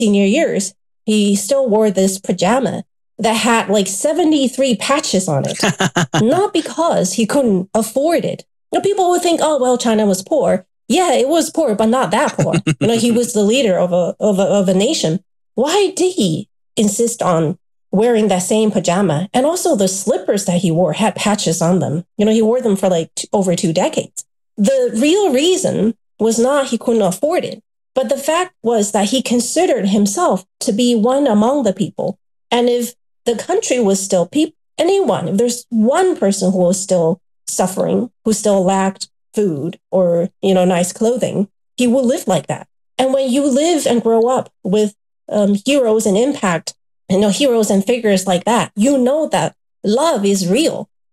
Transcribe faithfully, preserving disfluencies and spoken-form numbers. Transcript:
senior years, he still wore this pajama that had like seventy-three patches on it. Not because he couldn't afford it. You know, people would think, oh, well, China was poor. Yeah, it was poor, but not that poor. You know, he was the leader of a, of a, of a nation. Why did he insist on wearing that same pajama? And also the slippers that he wore had patches on them. You know, he wore them for like t- over two decades. The real reason was not he couldn't afford it, but the fact was that he considered himself to be one among the people. And if the country was still people, anyone, if there's one person who was still suffering, who still lacked food or, you know, nice clothing, he will live like that. And when you live and grow up with um, heroes and impact, you know, heroes and figures like that, you know that love is real.